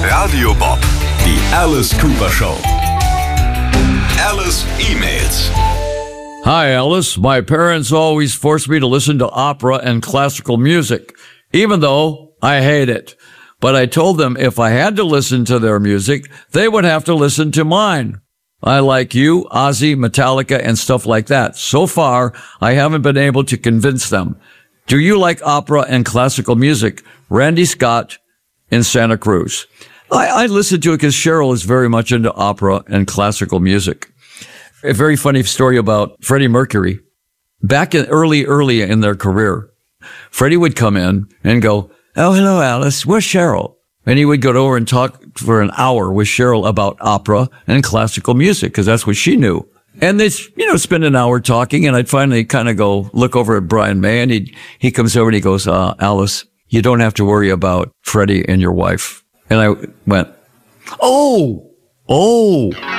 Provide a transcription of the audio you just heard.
Radio Bob, die Alice Cooper Show. Alice emails. Hi, Alice. My parents always forced me to listen to opera and classical music, even though I hate it. But I told them if I had to listen to their music, they would have to listen to mine. I like you, Ozzy, Metallica, and stuff like that. So far, I haven't been able to convince them. Do you like opera and classical music? Randy Scott in Santa Cruz. I listen to it because Cheryl is very much into opera and classical music. A very funny story about Freddie Mercury. Back in early in their career, Freddie would come in and go, "Oh, hello, Alice. Where's Cheryl?" And he would go over and talk for an hour with Cheryl about opera and classical music because that's what she knew. And they'd, spend an hour talking, and I'd finally kind of go look over at Brian May, and he comes over and he goes, "Alice, you don't have to worry about Freddie and your wife." And I went, "Oh."